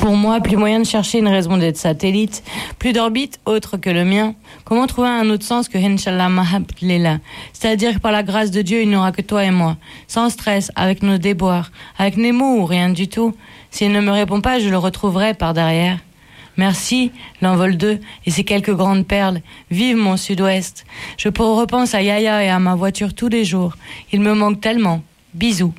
Pour moi, plus moyen de chercher une raison d'être satellite, plus d'orbite autre que le mien. Comment trouver un autre sens que Inch'Allah Mahab Lela? C'est-à-dire que par la grâce de Dieu, il n'y aura que toi et moi. Sans stress, avec nos déboires, avec Nemo ou rien du tout. S'il ne me répond pas, je le retrouverai par derrière. Merci, l'envol 2 et ses quelques grandes perles. Vive mon sud-ouest. Je repense à Yaya et à ma voiture tous les jours. Il me manque tellement. Bisous.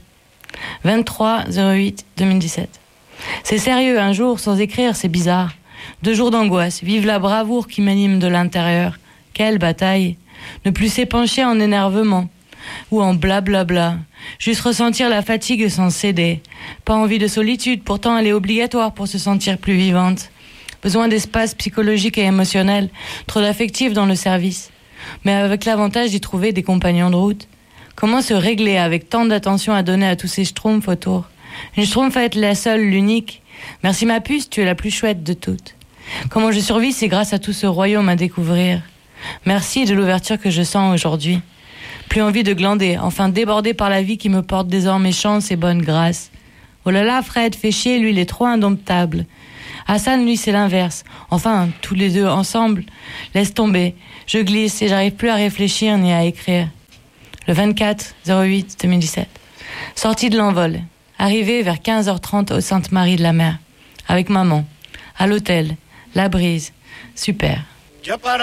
23/08/2017. C'est sérieux, un jour, sans écrire, c'est bizarre. 2 jours d'angoisse, vive la bravoure qui m'anime de l'intérieur. Quelle bataille. Ne plus s'épancher en énervement ou en blablabla. Juste ressentir la fatigue sans céder. Pas envie de solitude, pourtant elle est obligatoire pour se sentir plus vivante. Besoin d'espace psychologique et émotionnel, trop d'affectif dans le service. Mais avec l'avantage d'y trouver des compagnons de route. Comment se régler avec tant d'attention à donner à tous ces schtroumpfs autour? Une schtroumpf est la seule, l'unique. Merci ma puce, tu es la plus chouette de toutes. Comment je survis, c'est grâce à tout ce royaume à découvrir. Merci de l'ouverture que je sens aujourd'hui. Plus envie de glander, enfin débordé par la vie qui me porte désormais chance et bonne grâce. Oh là là, Fred, fais chier, lui il est trop indomptable. Hassan, lui, c'est l'inverse. Enfin, tous les deux ensemble. Laisse tomber. Je glisse et j'arrive plus à réfléchir ni à écrire. Le 24/08/2017. Sortie de l'envol. Arrivée vers 15h30 au Sainte-Marie de la Mer. Avec maman. À l'hôtel. La brise. Super.